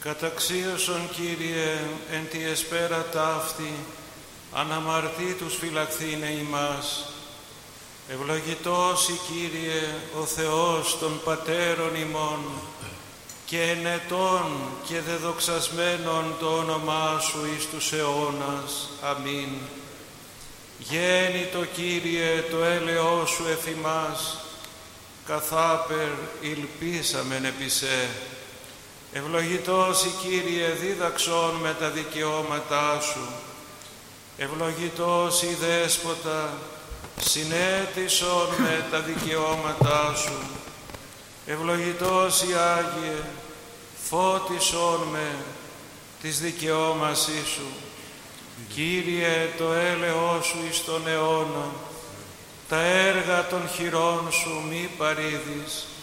Καταξίωσον, Κύριε, εν τη εσπέρα ταύτη, αναμαρτήτους φυλαχθήνε ημάς. Ευλογητός η Κύριε, ο Θεός των πατέρων ημών, και ενετών και δεδοξασμένων το όνομά Σου εις τους αιώνας. Αμήν. Γέννητο, Κύριε, το έλεος Σου εφ' ημάς, καθάπερ ηλπίσαμεν επί Σε. Ευλογητός η Κύριε, δίδαξον με τα δικαιώματά Σου. Ευλογητός η Δέσποτα, συνέτησον με τα δικαιώματά Σου. Ευλογητός η Άγιε, φώτισον με της δικαιώμασής Σου. Κύριε, το έλεος Σου εις τον αιώνα, τα έργα των χειρών Σου μη παρήδεις.